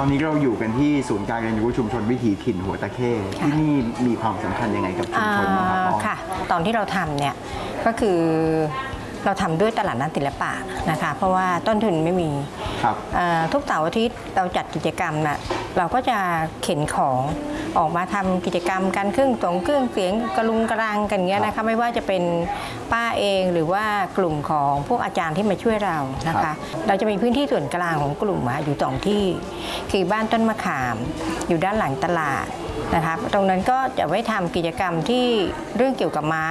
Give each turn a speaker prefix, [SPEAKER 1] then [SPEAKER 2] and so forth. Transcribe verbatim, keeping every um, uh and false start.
[SPEAKER 1] อนนี้เราอยู่กันที่ศูนย์การเรียนรู้ชุมชนวิถีถิ่นหัวตะเข้ที่นี่มีความสำคัญยังไงกับชุมชนนะครับ
[SPEAKER 2] ค่ะตอนที่เราทำเนี่ยก็คือเราทำด้วยตลาดนัดศิลปะนะคะเพราะว่าต้นทุนไม่มีทุกเสาร์อาทิตย์เราจัดกิจกรรมนะเราก็จะเข็นของออกมาทำกิจกรรมการเครื่องสงเครื่องเสียงกระลุงกระรังกันเงี้ยนะคะไม่ว่าจะเป็นป้าเองหรือว่ากลุ่มของพวกอาจารย์ที่มาช่วยเรานะคะเราจะมีพื้นที่ส่วนกลางของกลุ่มอยู่สองที่คือบ้านต้นมะขามอยู่ด้านหลังตลาดนะคะตรงนั้นก็จะไว้ทำกิจกรรมที่เรื่องเกี่ยวกับม้า